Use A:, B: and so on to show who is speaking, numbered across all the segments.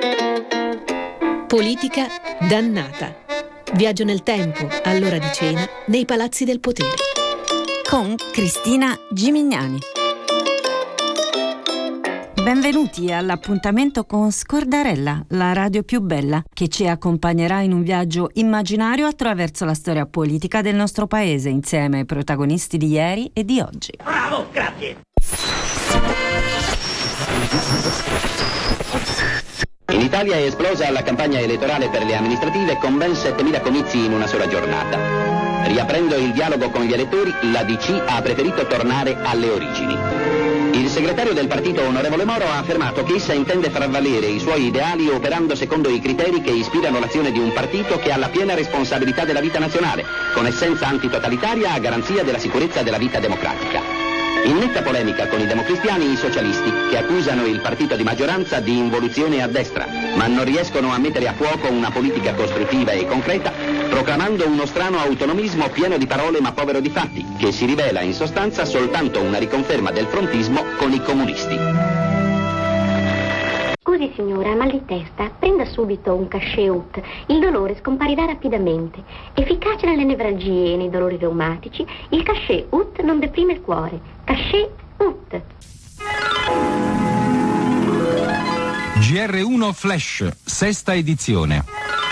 A: Politica dannata. Viaggio nel tempo, all'ora di cena, nei palazzi del potere.
B: Con Cristina Gimignani. Benvenuti all'appuntamento con Scordarella, la radio più bella, che ci accompagnerà in un viaggio immaginario attraverso la storia politica del nostro paese, insieme ai protagonisti di ieri e di oggi.
C: Bravo, grazie!
D: In Italia è esplosa la campagna elettorale per le amministrative con ben 7.000 comizi in una sola giornata. Riaprendo il dialogo con gli elettori, la DC ha preferito tornare alle origini. Il segretario del partito, onorevole Moro, ha affermato che essa intende far valere i suoi ideali operando secondo i criteri che ispirano l'azione di un partito che ha la piena responsabilità della vita nazionale, con essenza antitotalitaria a garanzia della sicurezza della vita democratica. In netta polemica con i democristiani, i socialisti, che accusano il partito di maggioranza di involuzione a destra, ma non riescono a mettere a fuoco una politica costruttiva e concreta, proclamando uno strano autonomismo pieno di parole ma povero di fatti, che si rivela in sostanza soltanto una riconferma del frontismo con i comunisti.
E: Scusi signora, mal di testa, prenda subito un cachet UT. Il dolore scomparirà rapidamente. Efficace nelle nevralgie e nei dolori reumatici, il cachet UT non deprime il cuore. Cachet UT.
F: GR1 Flash, sesta edizione.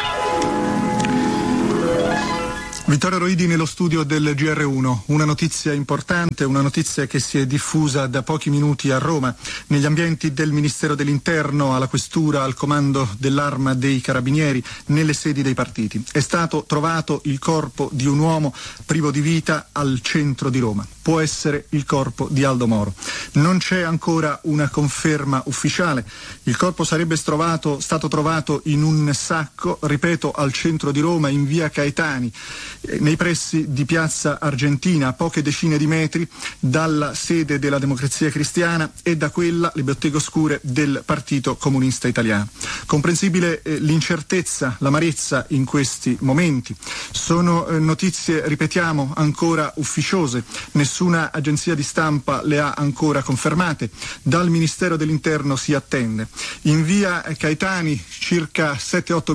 G: Vittorio Roidi nello studio del GR1, una notizia importante, una notizia che si è diffusa da pochi minuti a Roma, negli ambienti del Ministero dell'Interno, alla Questura, al comando dell'Arma dei Carabinieri, nelle sedi dei partiti. È stato trovato il corpo di un uomo privo di vita al centro di Roma. Può essere il corpo di Aldo Moro. Non c'è ancora una conferma ufficiale. Il corpo sarebbe stato trovato in un sacco, ripeto, al centro di Roma, in via Caetani, nei pressi di Piazza Argentina, a poche decine di metri dalla sede della Democrazia Cristiana e da quella, le botteghe oscure, del Partito Comunista Italiano. Comprensibile l'incertezza, l'amarezza in questi momenti. Sono notizie, ripetiamo, ancora ufficiose. Nessuna agenzia di stampa le ha ancora confermate. Dal Ministero dell'Interno si attende. In via Caetani, circa 7-8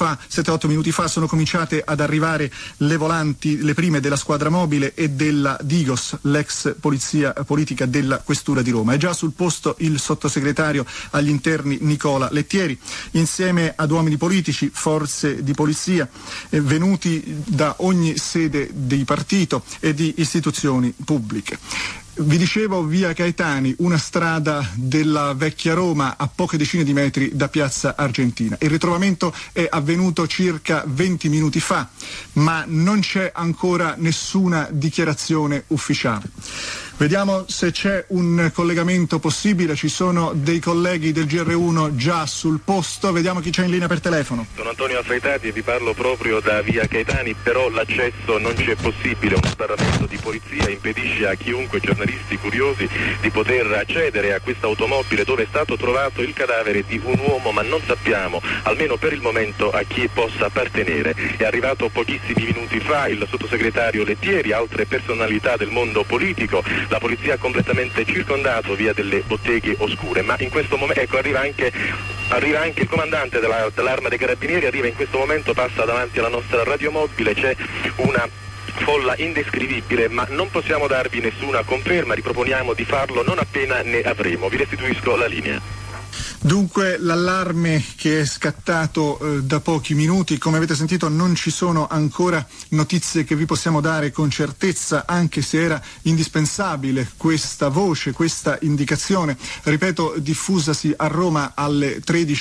G: minuti fa, sono cominciate ad arrivare le volanti, le prime della squadra mobile e della Digos, l'ex polizia politica della Questura di Roma. È già sul posto il sottosegretario agli interni Nicola Lettieri, insieme ad uomini politici, forze di polizia, venuti da ogni sede di partito e di istituzioni pubbliche. Vi dicevo, via Caetani, una strada della vecchia Roma a poche decine di metri da Piazza Argentina. Il ritrovamento è avvenuto circa 20 minuti fa, ma non c'è ancora nessuna dichiarazione ufficiale. Vediamo se c'è un collegamento possibile. Ci sono dei colleghi del GR1 già sul posto. Vediamo chi c'è in linea per telefono.
H: Sono Antonio Affreitati e vi parlo proprio da via Caetani, però l'accesso non c'è possibile. Un sbarramento di polizia impedisce a chiunque, giornalisti curiosi, di poter accedere a questa automobile dove è stato trovato il cadavere di un uomo, ma non sappiamo, almeno per il momento, a chi possa appartenere. È arrivato pochissimi minuti fa il sottosegretario Lettieri, altre personalità del mondo politico. La polizia ha completamente circondato via delle botteghe oscure, ma in questo momento arriva anche il comandante dell'Arma dei Carabinieri, arriva in questo momento, passa davanti alla nostra radiomobile, c'è una folla indescrivibile, ma non possiamo darvi nessuna conferma, riproponiamo di farlo non appena ne avremo. Vi restituisco la linea.
G: Dunque l'allarme che è scattato da pochi minuti, come avete sentito non ci sono ancora notizie che vi possiamo dare con certezza, anche se era indispensabile questa voce, questa indicazione, ripeto, diffusasi a Roma alle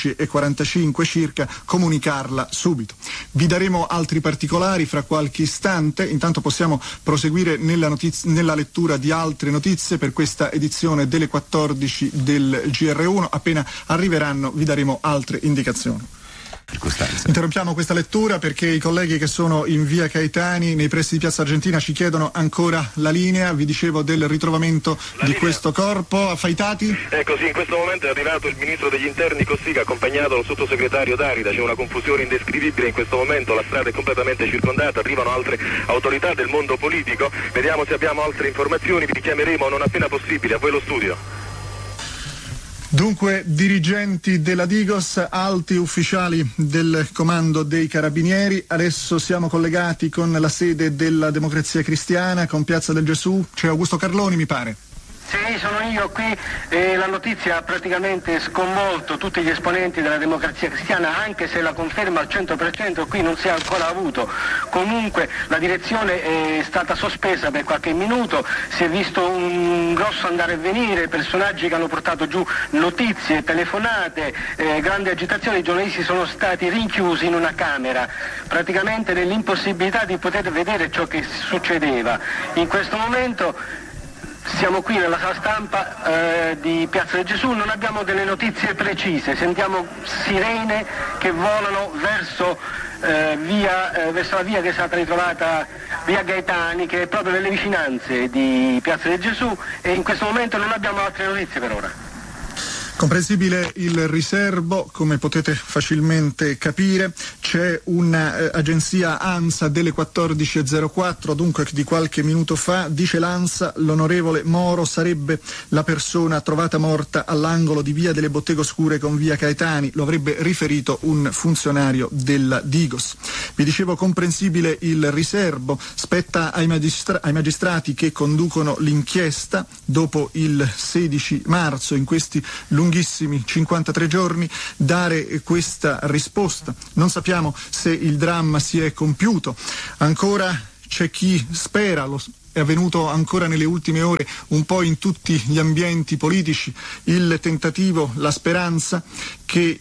G: 13:45 circa, comunicarla subito. Vi daremo altri particolari fra qualche istante, intanto possiamo proseguire nella lettura di altre notizie per questa edizione delle 14 del GR1. Appena arriveranno vi daremo altre indicazioni. Interrompiamo questa lettura perché i colleghi che sono in via Caetani, nei pressi di Piazza Argentina, ci chiedono ancora la linea. Vi dicevo del ritrovamento di questo corpo. Affreitati?
H: Ecco, sì, in questo momento è arrivato il ministro degli interni Cossiga, accompagnato dal sottosegretario Darida. C'è una confusione indescrivibile in questo momento, la strada è completamente circondata, arrivano altre autorità del mondo politico. Vediamo se abbiamo altre informazioni, vi richiameremo non appena possibile. A voi lo studio.
G: Dunque, dirigenti della Digos, alti ufficiali del comando dei Carabinieri. Adesso siamo collegati con la sede della Democrazia Cristiana, con Piazza del Gesù. C'è Augusto Carloni, mi pare.
C: Sì, sono io qui e la notizia ha praticamente sconvolto tutti gli esponenti della Democrazia Cristiana, anche se la conferma al 100% qui non si è ancora avuto. Comunque la direzione è stata sospesa per qualche minuto, si è visto un grosso andare e venire, personaggi che hanno portato giù notizie, telefonate, grande agitazione, i giornalisti sono stati rinchiusi in una camera, praticamente nell'impossibilità di poter vedere ciò che succedeva. In questo momento siamo qui nella sala stampa di Piazza del Gesù, non abbiamo delle notizie precise, sentiamo sirene che volano verso la via che è stata ritrovata, via Gaetani, che è proprio nelle vicinanze di Piazza del Gesù, e in questo momento non abbiamo altre notizie per ora.
G: Comprensibile il riservo, come potete facilmente capire. C'è un'agenzia ANSA delle 14.04, dunque di qualche minuto fa. Dice l'ANSA: l'onorevole Moro sarebbe la persona trovata morta all'angolo di via delle Botteghe Oscure con via Caetani. Lo avrebbe riferito un funzionario della Digos. Vi dicevo, comprensibile il riservo. Spetta ai magistrati che conducono l'inchiesta dopo il 16 marzo, in questi lunghissimi 53 giorni, dare questa risposta. Non sappiamo se il dramma si è compiuto. Ancora c'è chi spera, è avvenuto ancora nelle ultime ore un po' in tutti gli ambienti politici, il tentativo, la speranza che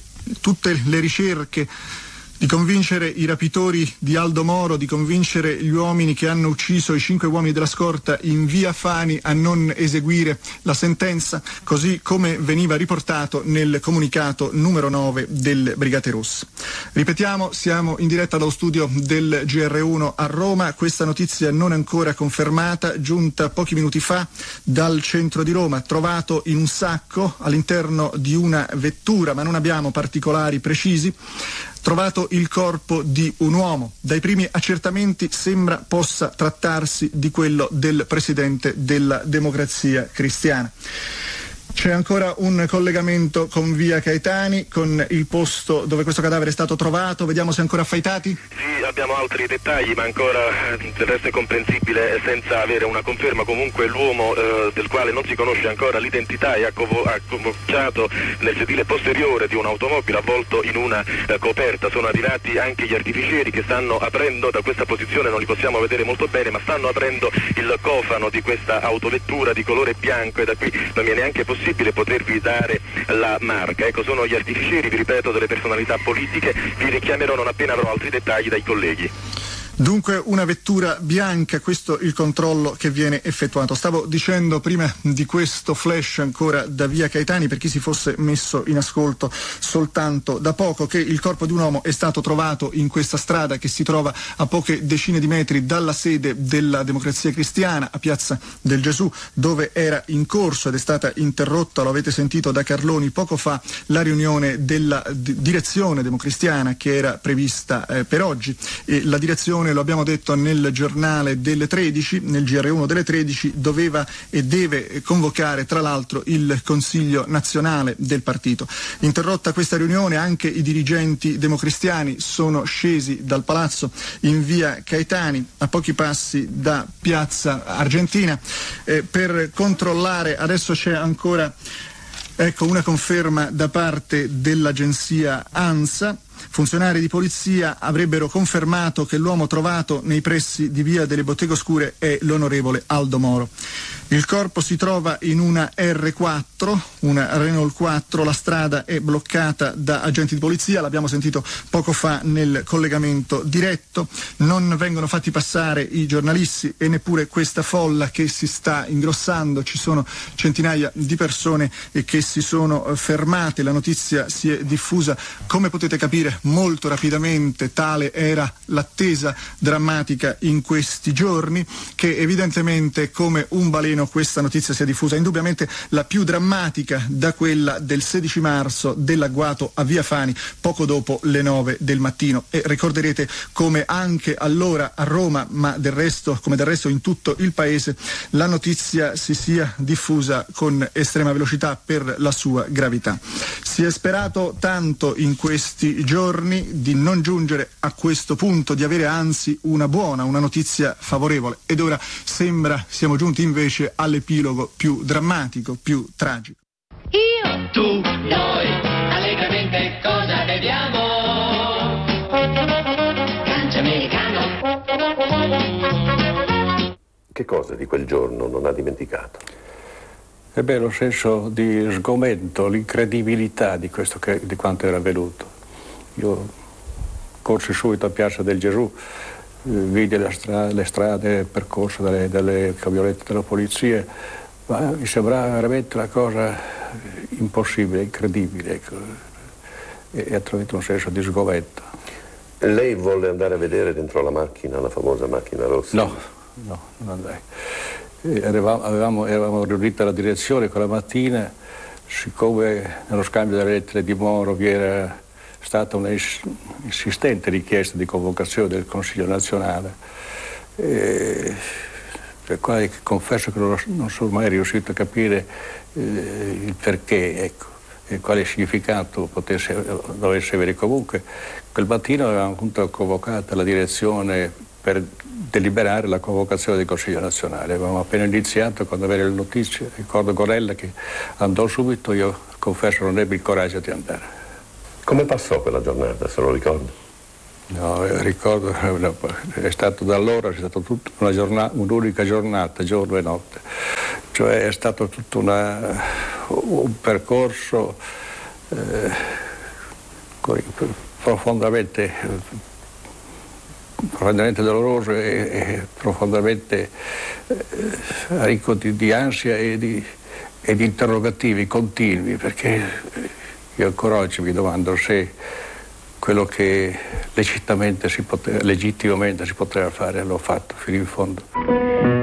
G: tutte le ricerche di convincere i rapitori di Aldo Moro, di convincere gli uomini che hanno ucciso i 5 uomini della scorta in via Fani a non eseguire la sentenza, così come veniva riportato nel comunicato numero 9 delle Brigate Rosse. Ripetiamo, siamo in diretta dallo studio del GR1 a Roma. Questa notizia non è ancora confermata, giunta pochi minuti fa dal centro di Roma, trovato in un sacco all'interno di una vettura, ma non abbiamo particolari precisi. Trovato il corpo di un uomo. Dai primi accertamenti sembra possa trattarsi di quello del presidente della Democrazia Cristiana. C'è ancora un collegamento con via Caetani, con il posto dove questo cadavere è stato trovato. Vediamo se è ancora affaitati.
H: Sì, abbiamo altri dettagli, ma ancora del resto è comprensibile senza avere una conferma. Comunque l'uomo del quale non si conosce ancora l'identità è accovacciato nel sedile posteriore di un'automobile avvolto in una coperta. Sono arrivati anche gli artificieri che stanno aprendo, da questa posizione non li possiamo vedere molto bene, ma stanno aprendo il cofano di questa autovettura di colore bianco, e da qui non mi è neanche possibile potervi dare la marca. Ecco, sono gli artificieri, vi ripeto, delle personalità politiche. Vi richiamerò non appena avrò altri dettagli dai colleghi.
G: Dunque una vettura bianca, questo il controllo che viene effettuato. Stavo dicendo prima di questo flash ancora da via Caetani, per chi si fosse messo in ascolto soltanto da poco, che il corpo di un uomo è stato trovato in questa strada che si trova a poche decine di metri dalla sede della Democrazia Cristiana a Piazza del Gesù, dove era in corso ed è stata interrotta, lo avete sentito da Carloni poco fa, la riunione della direzione democristiana che era prevista per oggi. E la direzione, lo abbiamo detto nel giornale delle 13, nel GR1 delle 13, doveva e deve convocare tra l'altro il Consiglio nazionale del partito. Interrotta questa riunione, anche i dirigenti democristiani sono scesi dal palazzo in via Caetani, a pochi passi da Piazza Argentina, per controllare. Adesso c'è ancora una conferma da parte dell'agenzia ANSA. Funzionari di polizia avrebbero confermato che l'uomo trovato nei pressi di via delle Botteghe Oscure è l'onorevole Aldo Moro. Il corpo si trova in una R4, una Renault 4, la strada è bloccata da agenti di polizia, l'abbiamo sentito poco fa nel collegamento diretto, non vengono fatti passare i giornalisti e neppure questa folla che si sta ingrossando, ci sono centinaia di persone che si sono fermate, la notizia si è diffusa, come potete capire, chiudere molto rapidamente, tale era l'attesa drammatica in questi giorni, che evidentemente come un baleno questa notizia si è diffusa, indubbiamente la più drammatica da quella del 16 marzo dell'agguato a Via Fani poco dopo le 9 del mattino, e ricorderete come anche allora a Roma, ma come del resto in tutto il paese, la notizia si sia diffusa con estrema velocità per la sua gravità. Si è sperato tanto in questi giorni di non giungere a questo punto, di avere anzi una notizia favorevole, ed ora sembra siamo giunti invece all'epilogo più drammatico, più tragico.
I: Io, tu, noi, allegramente cosa beviamo? Cancia americano.
J: Che cosa di quel giorno non ha dimenticato?
K: Lo senso di sgomento, l'incredibilità di quanto era avvenuto. Io corsi subito a Piazza del Gesù, vidi le strade percorse dalle camionette della polizia, ma mi sembrava veramente una cosa impossibile, incredibile, e attraverso un senso di sgomento.
J: Lei volle andare a vedere dentro la macchina, la famosa macchina rossa?
K: No, non andai. Eravamo riuniti alla direzione quella mattina, siccome nello scambio delle lettere di Moro vi era stata una insistente richiesta di convocazione del Consiglio nazionale, per quale confesso che non sono mai riuscito a capire il perché, ecco, e quale significato dovesse avere. Comunque quel mattino avevamo appunto convocata la direzione per deliberare la convocazione del Consiglio nazionale. Avevamo appena iniziato quando avere le notizie. Ricordo Gorella che andò subito, io confesso non ebbi il coraggio di andare.
J: Come passò quella giornata, se lo ricordo?
K: No, ricordo, è stato da allora, è stata tutta un'unica giornata, giorno e notte. Cioè è stato tutto un percorso profondamente doloroso e profondamente ricco di ansia e di interrogativi continui, perché io ancora oggi mi domando se quello che legittimamente si poteva fare l'ho fatto fino in fondo.